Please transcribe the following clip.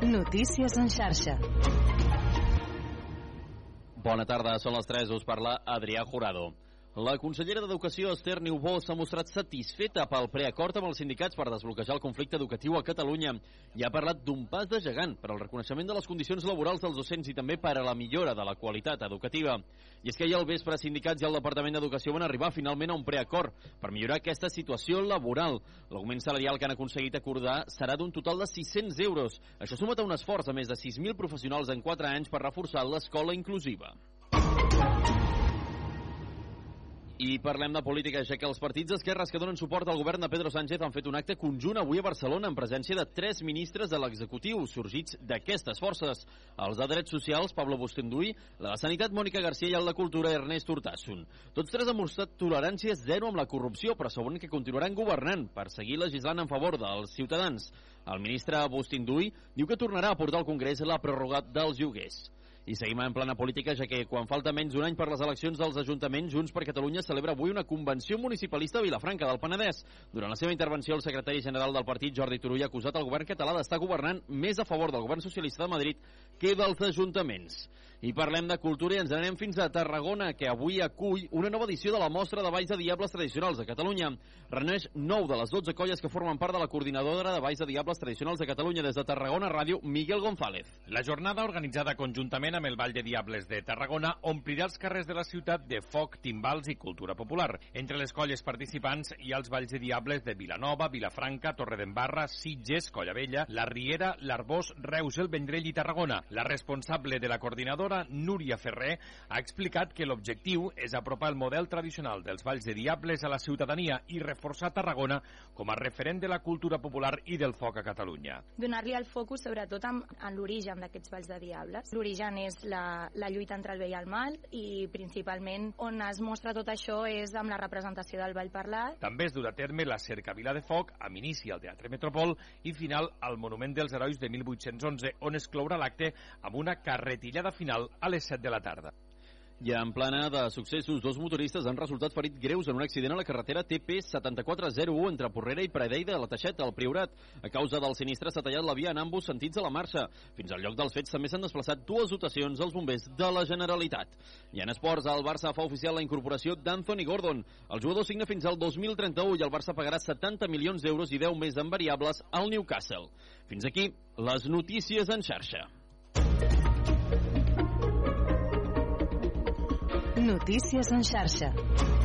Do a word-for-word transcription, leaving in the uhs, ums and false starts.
Notícies en xarxa. Bona tarda, són les tres, us parla Adrià Jurado. La consellera d'Educació, Esther Niubó, s'ha mostrat satisfeta pel preacord amb els sindicats per desbloquejar el conflicte educatiu a Catalunya i ha parlat d'un pas de gegant per al reconeixement de les condicions laborals dels docents i també per a la millora de la qualitat educativa. I és que ahir al vespre, sindicats i el Departament d'Educació van arribar finalment a un preacord per millorar aquesta situació laboral. L'augment salarial que han aconseguit acordar serà d'un total de sis-cents euros. Això sumat a un esforç de més de sis mil professionals en quatre anys per reforçar l'escola inclusiva. I parlem de política, ja que els partits d'esquerres que donen suport al govern de Pedro Sánchez han fet un acte conjunt avui a Barcelona en presència de tres ministres de l'executiu sorgits d'aquestes forces. Els de Drets Socials, Pablo Bustinduy, la de Sanitat, Mònica García, i el de Cultura, Ernest Urtasun. Tots tres han mostrat tolerància zero amb la corrupció, però asseguren que continuaran governant per seguir legislant en favor dels ciutadans. El ministre Bustinduy diu que tornarà a portar al Congrés la pròrroga dels lloguers. I seguim en plana política, ja que quan falta menys d'un any per les eleccions dels ajuntaments, Junts per Catalunya celebra avui una convenció municipalista a Vilafranca del Penedès. Durant la seva intervenció, el secretari general del partit, Jordi Turull, ha acusat el govern català d'estar governant més a favor del govern socialista de Madrid que dels ajuntaments. I parlem de cultura i ens anem fins a Tarragona, que avui acull una nova edició de la Mostra de Balls de Diables Tradicionals de Catalunya. Reuneix nou de les dotze colles que formen part de la coordinadora de Balls de Diables Tradicionals de Catalunya. Des de Tarragona Ràdio, Miguel González. La jornada, organitzada conjuntament amb el Ball de Diables de Tarragona, omplirà els carrers de la ciutat de foc, timbals i cultura popular. Entre les colles participants hi ha els Balls de Diables de Vilanova, Vilafranca, Torredembarra, Sitges, Colla Vella, La Riera, l'Arbós, Reus, el Vendrell i Tarragona. La responsable de la coordinadora, Núria Ferrer, ha explicat que l'objectiu és apropar el model tradicional dels Balls de Diables a la ciutadania i reforçar Tarragona com a referent de la cultura popular i del foc a Catalunya. Donar-li el focus sobretot en, en l'origen d'aquests Balls de Diables. L'origen és la, la lluita entre el bé i el mal i principalment on es mostra tot això és amb la representació del ball parlat. També es durà a terme la cercavila de foc, amb inici al Teatre Metropol i final al Monument dels Herois de mil vuit-cents onze, on es clourà l'acte amb una carretillada final a les set de la tarda. I en plana de successos, dos motoristes han resultat ferits greus en un accident a la carretera T P setanta-quatre zero u entre Porrera i Pradell de la Teixeta, al Priorat. A causa del sinistre s'ha tallat la via en ambos sentits a la marxa. Fins al lloc dels fets també s'han desplaçat dues dotacions als bombers de la Generalitat. I en esports, el Barça fa oficial la incorporació d'Anthony Gordon. El jugador signa fins al dos mil trenta-u i el Barça pagarà setanta milions d'euros i deu més en variables al Newcastle. Fins aquí les notícies en xarxa. Notícies en xarxa.